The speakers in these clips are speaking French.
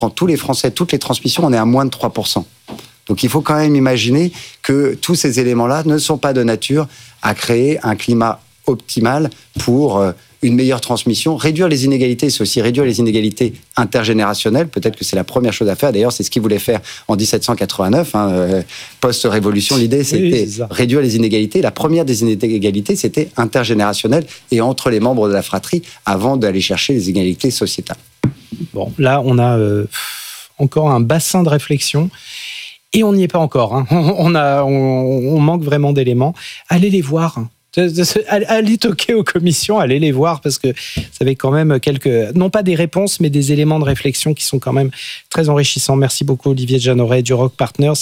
quand tous les Français, toutes les transmissions, on est à moins de 3%. Donc il faut quand même imaginer que tous ces éléments-là ne sont pas de nature à créer un climat optimal pour une meilleure transmission. Réduire les inégalités, c'est aussi réduire les inégalités intergénérationnelles. Peut-être que c'est la première chose à faire. D'ailleurs, c'est ce qu'ils voulaient faire en 1789, post-révolution. L'idée, c'était réduire les inégalités. La première des inégalités, c'était intergénérationnelle et entre les membres de la fratrie avant d'aller chercher les inégalités sociétales. Bon, là, on a encore un bassin de réflexion. Et on n'y est pas encore. Hein. On manque vraiment d'éléments. Allez les voir. Allez toquer aux commissions, allez les voir parce que vous avez quand même quelques, non pas des réponses, mais des éléments de réflexion qui sont quand même très enrichissants. Merci beaucoup Olivier Jeanneret du Rock Partners.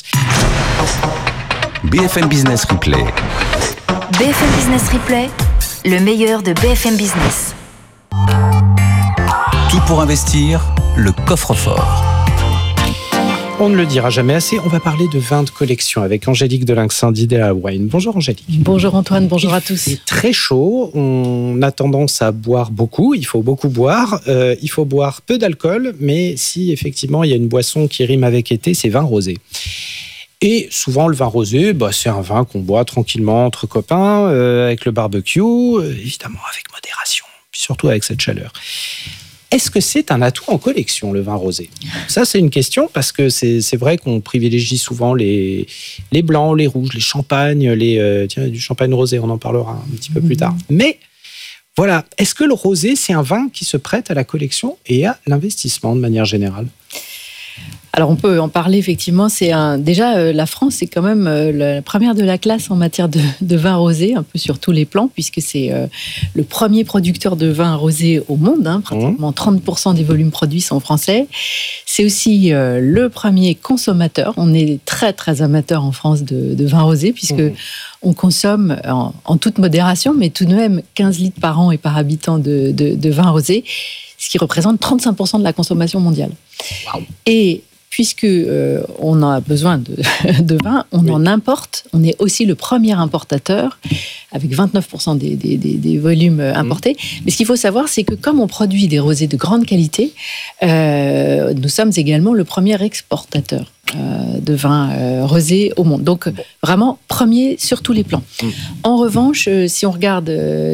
BFM Business Replay. BFM Business Replay, le meilleur de BFM Business. Tout pour investir, le coffre-fort. On ne le dira jamais assez. On va parler de vin de collection avec Angélique Delinxin d'Idea Wine. Bonjour Angélique. Bonjour Antoine, bonjour à tous. C'est très chaud. On a tendance à boire beaucoup. Il faut beaucoup boire. Il faut boire peu d'alcool. Mais si effectivement il y a une boisson qui rime avec été, c'est vin rosé. Et souvent le vin rosé, c'est un vin qu'on boit tranquillement entre copains, avec le barbecue, évidemment avec modération, puis surtout avec cette chaleur. Est-ce que c'est un atout en collection, le vin rosé ? Ça, c'est une question parce que c'est vrai qu'on privilégie souvent les blancs, les rouges, les champagnes, du champagne rosé, on en parlera un petit peu plus tard. Mais voilà, est-ce que le rosé, c'est un vin qui se prête à la collection et à l'investissement de manière générale ? Alors on peut en parler effectivement. Déjà la France est quand même la première de la classe en matière de vin rosé, un peu sur tous les plans, puisque c'est le premier producteur de vin rosé au monde. Pratiquement 30% des volumes produits sont français. C'est aussi le premier consommateur. On est très très amateur en France de vin rosé, puisque on consomme en toute modération, mais tout de même 15 litres par an et par habitant de vin rosé, ce qui représente 35% de la consommation mondiale. Wow. Et puisque on a besoin de vin, on en importe. On est aussi le premier importateur, avec 29% des volumes importés. Mais ce qu'il faut savoir, c'est que comme on produit des rosés de grande qualité, nous sommes également le premier exportateur de vin rosé au monde. Donc vraiment premier sur tous les plans. En revanche, si on regarde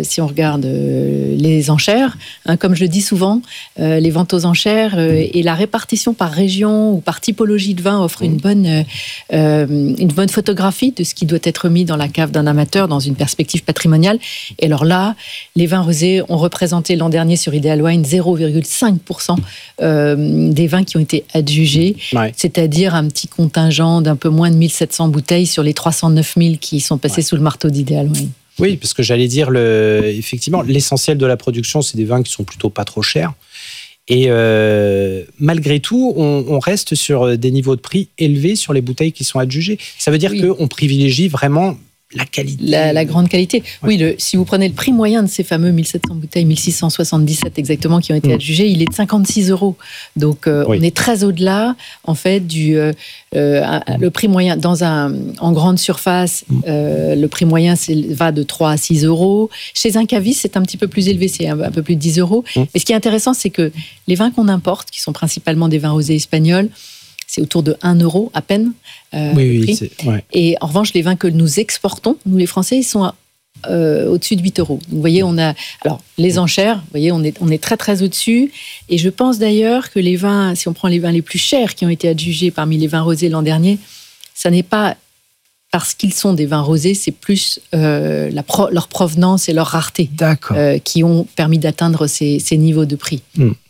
les enchères, comme je le dis souvent, les ventes aux enchères et la répartition par région ou par typologie de vin offrent une bonne photographie de ce qui doit être mis dans la cave d'un amateur dans une perspective patrimoniale. Et alors là, les vins rosés ont représenté l'an dernier sur Ideal Wine 0,5% des vins qui ont été adjugés, c'est-à-dire un petit contingent d'un peu moins de 1700 bouteilles sur les 309 000 qui sont passées sous le marteau d'Ideal Wine. Oui, parce que j'allais dire, effectivement, l'essentiel de la production, c'est des vins qui sont plutôt pas trop chers. Et malgré tout, on reste sur des niveaux de prix élevés sur les bouteilles qui sont adjugées. Ça veut dire qu'on privilégie vraiment la qualité. La grande qualité. Oui, si vous prenez le prix moyen de ces fameux 1700 bouteilles, 1677 exactement, qui ont été adjugées, il est de 56 €. Donc, on est très au-delà, en fait, le prix moyen. En grande surface, le prix moyen va de 3 à 6 €. Chez un caviste, c'est un petit peu plus élevé, c'est un peu plus de 10 €. Mais ce qui est intéressant, c'est que les vins qu'on importe, qui sont principalement des vins rosés espagnols, c'est autour de 1 € à peine. Prix. Et en revanche, les vins que nous exportons, nous les Français, ils sont au-dessus de 8 €. Donc, vous voyez, les enchères, vous voyez, on est très très au-dessus. Et je pense d'ailleurs que les vins, si on prend les vins les plus chers qui ont été adjugés parmi les vins rosés l'an dernier, ça n'est pas parce qu'ils sont des vins rosés, c'est plus leur provenance et leur rareté qui ont permis d'atteindre ces niveaux de prix.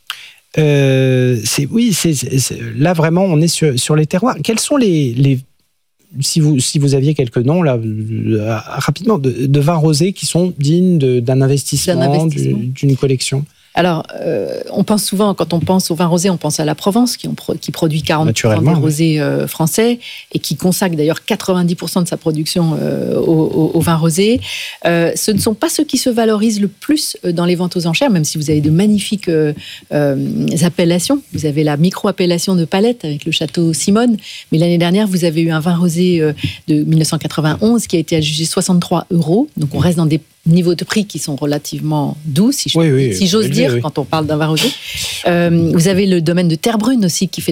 Là vraiment on est sur les terroirs. Quels sont si vous aviez quelques noms là rapidement de vins rosés qui sont dignes d'un investissement, d'une collection? Alors, on pense souvent, quand on pense au vin rosé, on pense à la Provence, qui produit 40% des rosés français et qui consacre d'ailleurs 90% de sa production au vin rosé. Ce ne sont pas ceux qui se valorisent le plus dans les ventes aux enchères, même si vous avez de magnifiques appellations. Vous avez la micro-appellation de Palette avec le château Simone, mais l'année dernière, vous avez eu un vin rosé de 1991 qui a été adjugé 63 €. Donc, on reste dans des niveaux de prix qui sont relativement doux, si j'ose dire, quand on parle d'un vin rosé. Vous avez le domaine de Terre Brune aussi, qui fait